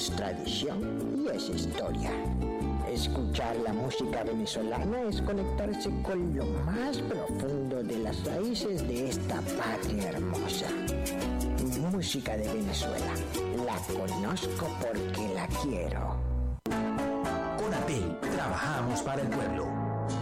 es tradición y es historia. Escuchar la música venezolana es conectarse con lo más profundo de las raíces de esta patria hermosa. Música de Venezuela. La conozco porque la quiero. Conatel, trabajamos para el pueblo.